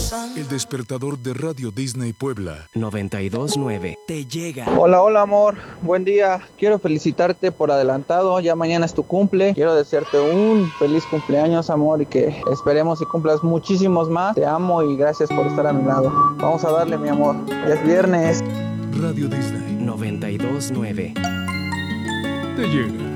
El despertador de Radio Disney Puebla 92.9 te llega. Hola, hola amor, buen día. Quiero felicitarte por adelantado, ya mañana es tu cumple. Quiero desearte un feliz cumpleaños, amor, y que esperemos y cumplas muchísimos más. Te amo y gracias por estar a mi lado. Vamos a darle, mi amor, ya es viernes. Radio Disney 92.9 te llega.